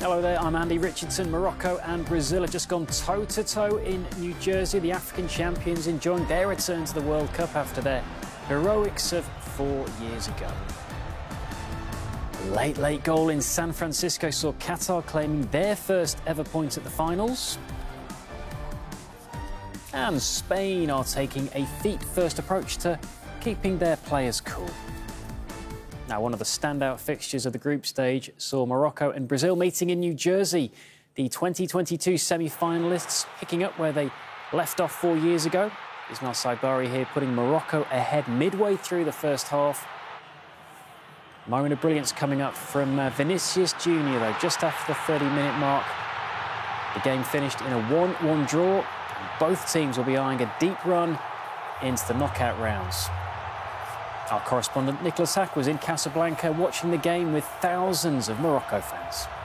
Hello there, I'm Andy Richardson. Morocco and Brazil have just gone toe-to-toe in New Jersey. The African champions enjoying their return to the World Cup after their heroics of 4 years ago. A late goal in San Francisco saw Qatar claiming their first ever point at the finals. And Spain are taking a feet-first approach to keeping their players cool. Now, one of the standout fixtures of the group stage saw Morocco and Brazil meeting in New Jersey. The 2022 semi-finalists picking up where they left off 4 years ago. Ismail Saibari here putting Morocco ahead midway through the first half. Moment of brilliance coming up from Vinicius Junior, though, just after the 30-minute mark. The game finished in a 1-1 draw, and both teams will be eyeing a deep run into the knockout rounds. Our correspondent Nicholas Hack was in Casablanca watching the game with thousands of Morocco fans.